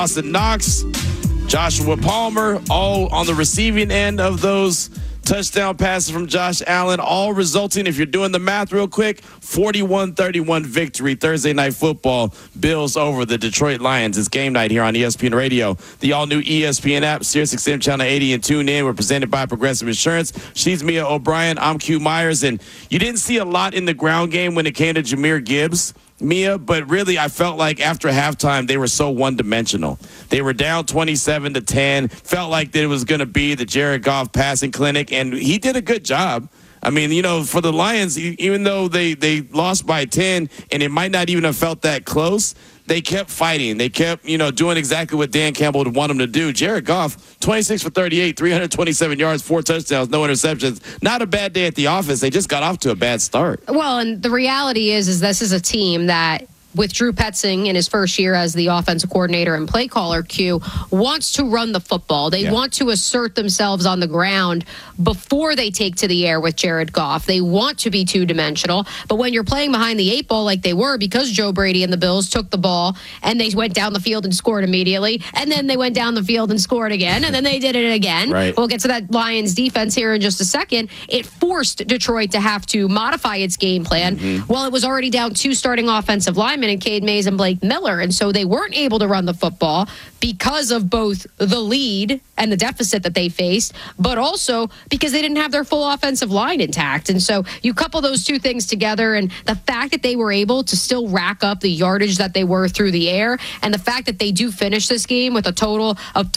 Austin Knox, Joshua Palmer, all on the receiving end of those touchdown passes from Josh Allen, all resulting, if you're doing the math real quick, 41-31 victory. Thursday Night Football, Bills over the Detroit Lions. It's game night here on ESPN Radio. The all-new ESPN app, SiriusXM Channel 80, and tune in. We're presented by Progressive Insurance. She's Mia O'Brien. I'm Q Myers. And you didn't see a lot in the ground game when it came to Jahmyr Gibbs, Mia, but really I felt like after halftime they were so one-dimensional. They were down 27-10, felt like that it was going to be the Jared Goff passing clinic, and he did a good job. I mean, you know, for the Lions, even though they lost by 10 and it might not even have felt that close, they kept fighting. They kept, doing exactly what Dan Campbell would want them to do. Jared Goff, 26 for 38, 327 yards, 4 touchdowns, no interceptions. Not a bad day at the office. They just got off to a bad start. Well, and the reality is this is a team that, with Drew Petzing in his first year as the offensive coordinator and play caller, Q, wants to run the football. They want to assert themselves on the ground before they take to the air with Jared Goff. They want to be two-dimensional. But when you're playing behind the 8 ball like they were, because Joe Brady and the Bills took the ball and they went down the field and scored immediately, and then they went down the field and scored again, and then they did it again. Right. We'll get to that Lions defense here in just a second. It forced Detroit to have to modify its game plan. Well, it was already down 2 starting offensive linemen and Cade Mays and Blake Miller, and so they weren't able to run the football because of both the lead and the deficit that they faced, but also because they didn't have their full offensive line intact. And so you couple those two things together, and the fact that they were able to still rack up the yardage that they were through the air, and the fact that they do finish this game with a total of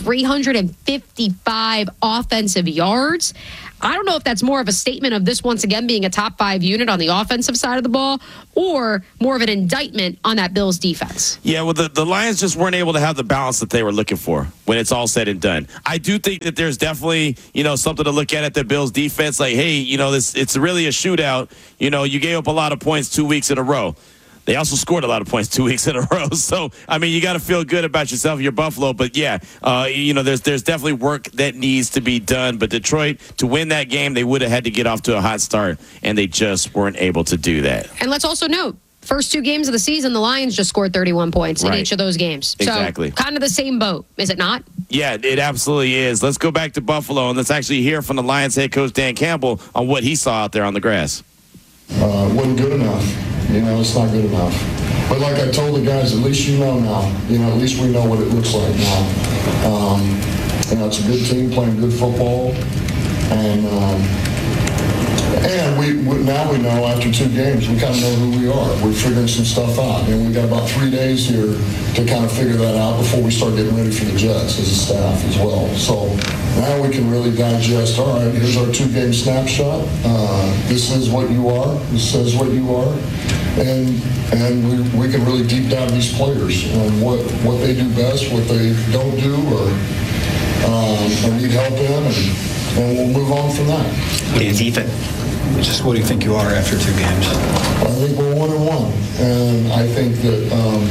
355 offensive yards, I don't know if that's more of a statement of this once again being a top 5 unit on the offensive side of the ball, or more of an indictment on that Bills defense. Yeah, well, the Lions just weren't able to have the balance that they were looking for when it's all said and done. I do think that there's definitely, something to look at the Bills defense. Like, hey, it's really a shootout. You gave up a lot of points 2 weeks in a row. They also scored a lot of points 2 weeks in a row. So, I mean, you got to feel good about yourself, your Buffalo. But, yeah, there's definitely work that needs to be done. But Detroit, to win that game, they would have had to get off to a hot start, and they just weren't able to do that. And let's also note, first 2 games of the season, the Lions just scored 31 points in each of those games. Exactly. So, kind of the same boat, is it not? Yeah, it absolutely is. Let's go back to Buffalo, and let's actually hear from the Lions head coach, Dan Campbell, on what he saw out there on the grass. Wasn't good enough. It's not good enough. But like I told the guys, at least you know now. At least we know what it looks like now. It's a good team playing good football. And now we know after 2 games, we kind of know who we are. We're figuring some stuff out. And we got about 3 days here to kind of figure that out before we start getting ready for the Jets as a staff as well. So now we can really digest, all right, here's our 2-game snapshot. This is what you are. This says what you are. And we can really deep dive these players and what they do best, what they don't do, or need help in, and we'll move on from that. What do you think? Just what do you think you are after 2 games? I think we're 1-1, and I think that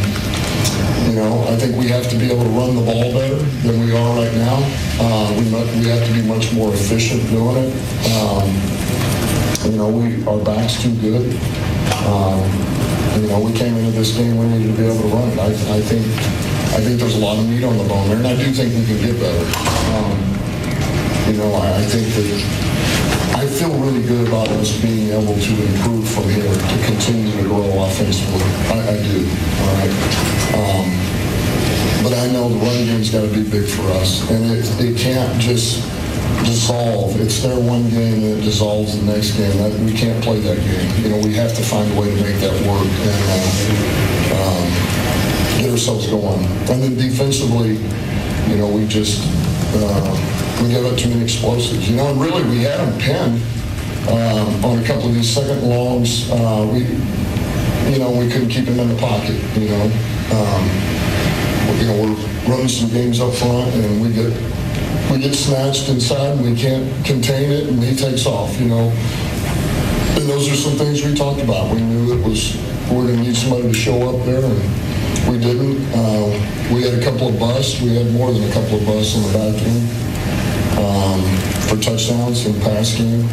I think we have to be able to run the ball better than we are right now. We have to be much more efficient doing it. Our back's too good. We came into this game, we needed to be able to run it. I think there's a lot of meat on the bone there, and I do think we can get better. I think that I feel really good about us being able to improve from here, to continue to grow offensively. I do, all right? But I know the running game's got to be big for us, and it can't just dissolve. It's their one game and it dissolves the next game. We can't play that game. We have to find a way to make that work and get ourselves going. And then defensively, we just we gave up too many explosives. And really we had them pinned on a couple of these second longs. We couldn't keep him in the pocket. We're running some games up front, and we get snatched inside, and we can't contain it, and he takes off. And those are some things we talked about. We knew we're going to need somebody to show up there, and we didn't. We had a couple of busts. We had more than a couple of busts in the back end for touchdowns in the pass game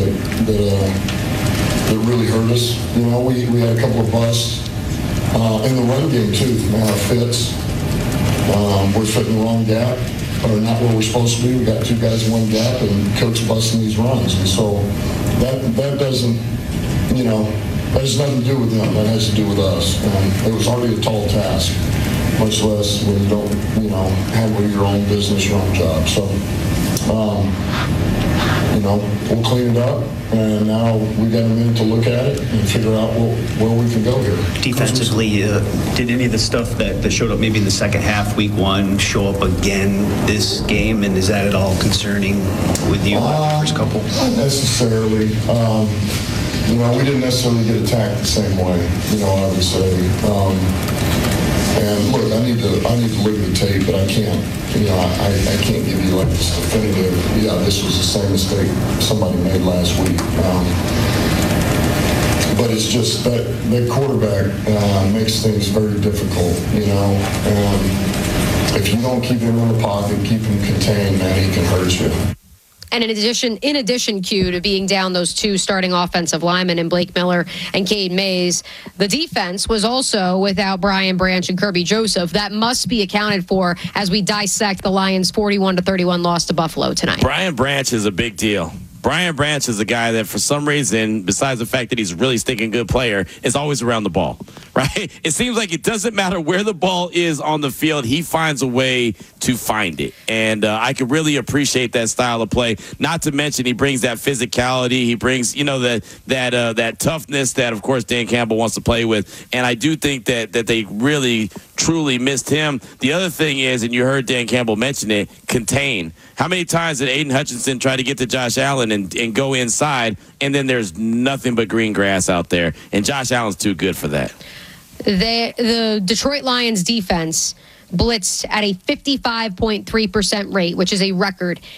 that really hurt us. We had a couple of busts in the run game too. Fitz, we're fitting the wrong gap, or not where we're supposed to be. We got two guys in one gap, and coach busting these runs. And so that doesn't, that has nothing to do with them. That has to do with us. It was already a tall task, much less when you don't, handle your own business, your own job. So, we'll clean it up, and now we got a minute to look at it and figure out where we can go here. Defensively, did any of the stuff that showed up maybe in the second half, week one, show up again this game? And is that at all concerning with you, first couple? Not necessarily. We didn't necessarily get attacked the same way, I would say. And look, I need to look at the tape, but I can't, I can't give you like this definitive, this was the same mistake somebody made last week. But it's just that the quarterback makes things very difficult, and if you don't keep him in the pocket, keep him contained, man, he can hurt you. And in addition, Q, to being down those two starting offensive linemen in Blake Miller and Cade Mays, the defense was also without Brian Branch and Kirby Joseph. That must be accounted for as we dissect the Lions' 41-31 loss to Buffalo tonight. Brian Branch is a big deal. Brian Branch is a guy that, for some reason, besides the fact that he's a really stinking good player, is always around the ball, right? It seems like it doesn't matter where the ball is on the field. He finds a way to find it. And I can really appreciate that style of play. Not to mention he brings that physicality. He brings, that toughness that, of course, Dan Campbell wants to play with. And I do think that they really, truly missed him. The other thing is, and you heard Dan Campbell mention it, contain. How many times did Aiden Hutchinson try to get to Josh Allen and go inside, and then there's nothing but green grass out there? And Josh Allen's too good for that. The Detroit Lions defense blitzed at a 55.3% rate, which is a record.